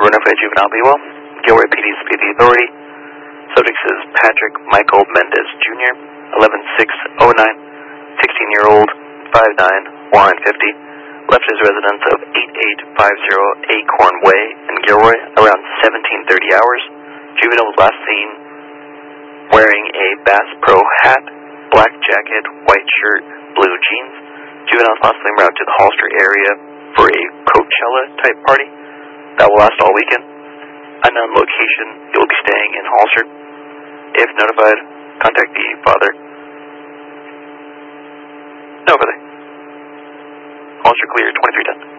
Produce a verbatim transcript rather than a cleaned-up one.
Notified Juvenile Be Well. Gilroy P D Speed the Authority. Subject is Patrick Michael Mendez Junior eleven six oh nine, sixteen-year-old, five nine, one fifty. Left his residence of eighty-eight fifty Acorn Way in Gilroy around seventeen thirty hours. Juvenile was last seen wearing a Bass Pro hat, black jacket, white shirt, blue jeans. Juvenile was possibly routed to the Hollister area for a Coachella-type party that will last all weekend. Unknown location, he will be staying in Hollister. If notified, contact the father. No, brother. Hollister clear, twenty-three ten.